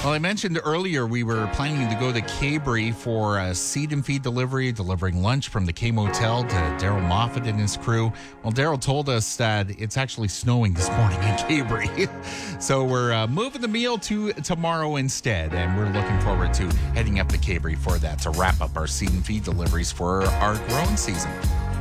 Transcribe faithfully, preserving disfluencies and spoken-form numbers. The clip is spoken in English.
Well, I mentioned earlier we were planning to go to Cabrey for a seed and feed delivery, delivering lunch from the K Motel to Daryl Moffat and his crew. Well, Daryl told us that it's actually snowing this morning in Cabrey. So we're uh, moving the meal to tomorrow instead, and we're looking forward to heading up to Cabrey for that to wrap up our seed and feed deliveries for our growing season.